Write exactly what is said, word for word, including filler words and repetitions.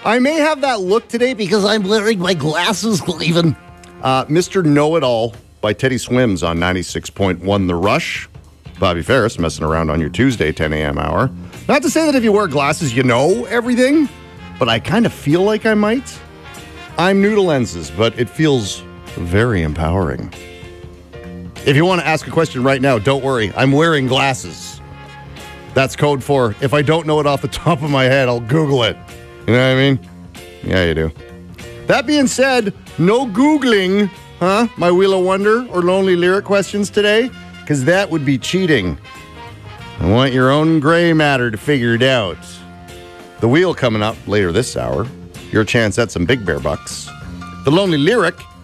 I may have that look today because I'm wearing my glasses, even. Uh, Mister Know-It-All by Teddy Swims on ninety-six point one The Rush. Bobby Ferris messing around on your Tuesday ten a.m. hour. Not to say that if you wear glasses, you know everything, but I kind of feel like I might. I'm new to lenses, but it feels very empowering. If you want to ask a question right now, don't worry. I'm wearing glasses. That's code for if I don't know it off the top of my head, I'll Google it. You know what I mean? Yeah, you do. That being said, no Googling, huh? My Wheel of Wonder or Lonely Lyric questions today, because that would be cheating. I want your own gray matter to figure it out. The Wheel coming up later this hour. Your chance at some Big Bear bucks. The Lonely Lyric